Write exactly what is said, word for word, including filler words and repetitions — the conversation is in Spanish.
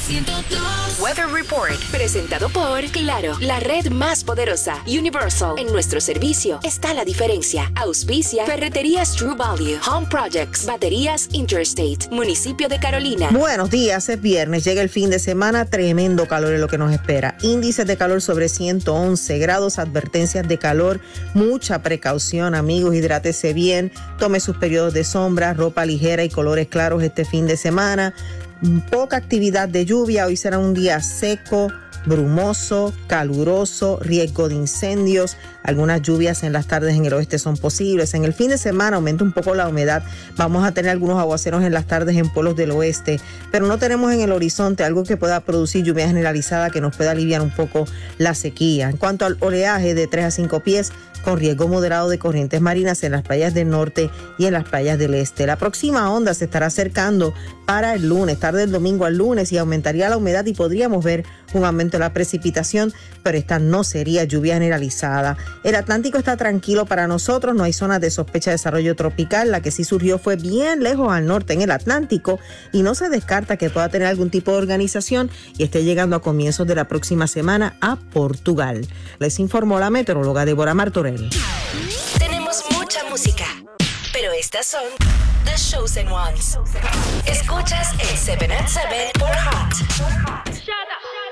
ciento dos. Weather Report, presentado por Claro, la red más poderosa. Universal, en nuestro servicio está la diferencia. Auspicia Ferreterías True Value, Home Projects, Baterías Interstate, Municipio de Carolina. Buenos días, es viernes, llega el fin de semana, tremendo calor es lo que nos espera. Índices de calor sobre ciento once grados, advertencias de calor, mucha precaución, amigos, hidrátese bien, tome sus periodos de sombra, ropa ligera y colores claros este fin de semana. Poca actividad de lluvia, hoy será un día seco, brumoso, caluroso, riesgo de incendios, algunas lluvias en las tardes en el oeste son posibles. En el fin de semana aumenta un poco la humedad, vamos a tener algunos aguaceros en las tardes en pueblos del oeste, pero no tenemos en el horizonte algo que pueda producir lluvia generalizada que nos pueda aliviar un poco la sequía. En cuanto al oleaje, de tres a cinco pies, con riesgo moderado de corrientes marinas en las playas del norte y en las playas del este. La próxima onda se estará acercando para el lunes, tarde del domingo al lunes, y aumentaría la humedad y podríamos ver un aumento de la precipitación, pero esta no sería lluvia generalizada. El Atlántico está tranquilo para nosotros, no hay zonas de sospecha de desarrollo tropical. La que sí surgió fue bien lejos al norte en el Atlántico y no se descarta que pueda tener algún tipo de organización y esté llegando a comienzos de la próxima semana a Portugal. Les informó la meteoróloga Débora Martorell. Tenemos mucha música, pero estas son The Chosen Ones. Escuchas el siete at siete por Hot.